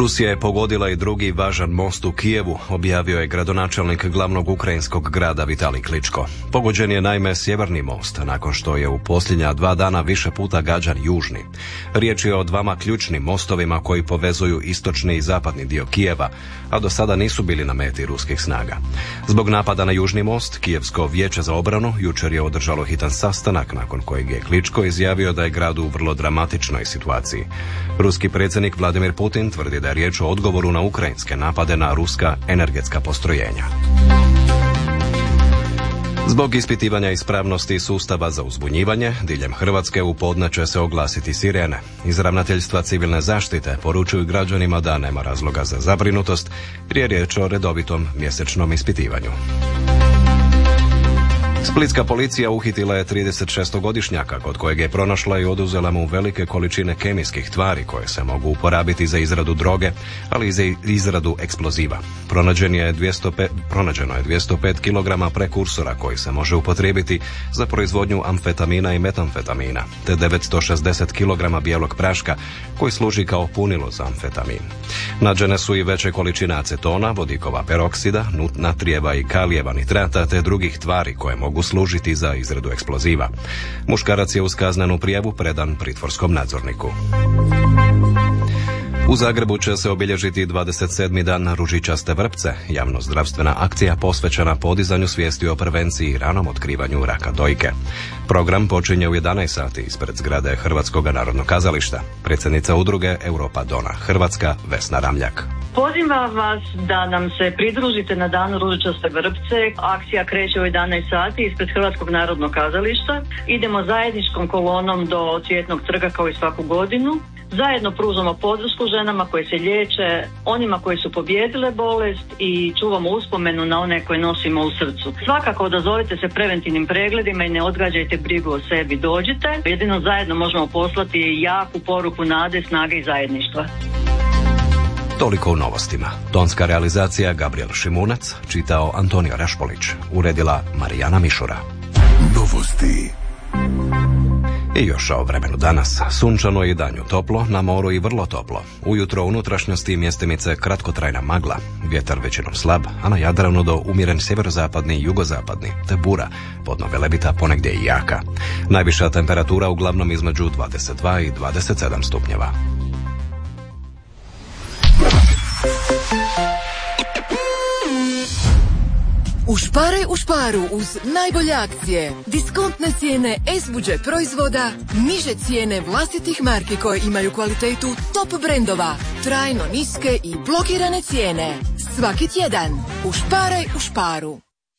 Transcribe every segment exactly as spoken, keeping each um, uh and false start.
Rusija je pogodila i drugi važan most u Kijevu, objavio je gradonačelnik glavnog ukrajinskog grada Vitalij Kličko. Pogođen je naime sjeverni most, nakon što je u posljednja dva dana više puta gađan južni. Riječ je o dvama ključnim mostovima koji povezuju istočni i zapadni dio Kijeva, a do sada nisu bili na meti ruskih snaga. Zbog napada na južni most, Kijevsko vijeće za obranu jučer je održalo hitan sastanak, nakon kojeg je Kličko izjavio da je grad u vrlo dramatičnoj situaciji. Ruski predsjednik Vladimir Putin tvrdi da je riječ o odgovoru na ukrajinske napade na ruska energetska postrojenja. Zbog ispitivanja ispravnosti sustava za uzbunjivanje, diljem Hrvatske u podne će se oglasiti sirene. Iz Ravnateljstva civilne zaštite poručuju građanima da nema razloga za zabrinutost, jer je riječ o redovitom mjesečnom ispitivanju. Splitska policija uhitila je tridesetšestogodišnjaka kod kojeg je pronašla i oduzela mu velike količine kemijskih tvari koje se mogu uporabiti za izradu droge, ali i za izradu eksploziva. Pronađen je dvjesto pet, pronađeno je dvjesto pet kilograma prekursora koji se može upotrijebiti za proizvodnju amfetamina i metamfetamina, te devetsto šezdeset kilograma bijelog praška koji služi kao punilo za amfetamin. Nađene su i veće količine acetona, vodikova peroksida, natrijeva i kalijeva nitrata te drugih tvari koje mogu mogu služiti za izradu eksploziva. Muškarac je uz kaznenu prijavu predan pritvorskom nadzorniku. U Zagrebu će se obilježiti dvadeset sedmi dan ružičaste vrpce, javnozdravstvena akcija posvećena podizanju svijesti o prevenciji i ranom otkrivanju raka dojke. Program počinje u jedanaest sati ispred zgrade Hrvatskog narodnog kazališta. Predsjednica udruge Europa Dona Hrvatska Vesna Ramljak. Pozivam vas da nam se pridružite na dan ružičaste vrpce. Akcija kreće u jedanaest sati ispred Hrvatskog narodnog kazališta. Idemo zajedničkom kolonom do Cvjetnog trga kao i svaku godinu. Zajedno pružamo podršku ženama koje se liječe, onima koji su pobijedile bolest i čuvamo uspomenu na one koje nosimo u srcu. Svakako odazovite se preventivnim pregledima i ne odgađajte brigu o sebi. Dođite, jedino zajedno možemo poslati jaku poruku nade, snage i zajedništva. Toliko u novostima. Tonska realizacija Gabriel Šimunac, čitao Antonio Rašpolić, uredila Marijana Mišura. Novosti. I još o vremenu danas. Sunčano i danju toplo, na moru i vrlo toplo. Ujutro u unutrašnjosti mjestimice kratkotrajna magla, vjetar većinom slab, a na Jadranu do umjeren sjeverozapadni i jugozapadni, te bura, podno Velebita ponegdje i jaka. Najviša temperatura uglavnom između dvadeset dva i dvadeset sedam stupnjeva. Ušparaj u šparu uz najbolje akcije. Diskontne cijene S-Budget proizvoda, niže cijene vlastitih marki koje imaju kvalitetu top brendova, trajno niske i blokirane cijene. Svaki tjedan. Ušparaj u šparu.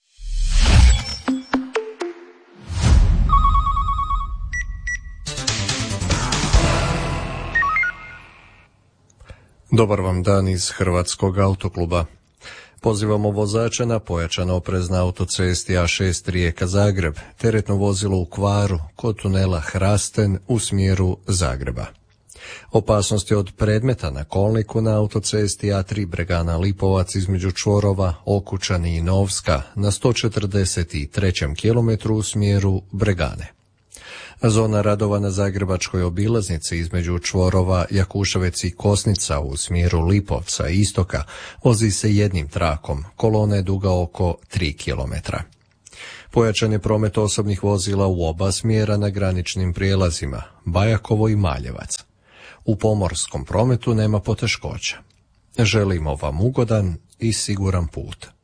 Dobar vam dan iz Hrvatskog autokluba. Pozivamo vozača na pojačan oprez na autocesti A šest Rijeka-Zagreb, teretno vozilo u kvaru kod tunela Hrasten u smjeru Zagreba. Opasnosti od predmeta na kolniku na autocesti A tri Bregana-Lipovac između čvorova Okučani i Novska na sto četrdeset trećem kilometru u smjeru Bregane. Zona radova na zagrebačkoj obilaznici između čvorova Jakuševec i Kosnica u smjeru Lipovca i istoka vozi se jednim trakom, kolona je duga oko tri kilometra. Pojačan je promet osobnih vozila u oba smjera na graničnim prijelazima, Bajakovo i Maljevac. U pomorskom prometu nema poteškoća. Želimo vam ugodan i siguran put.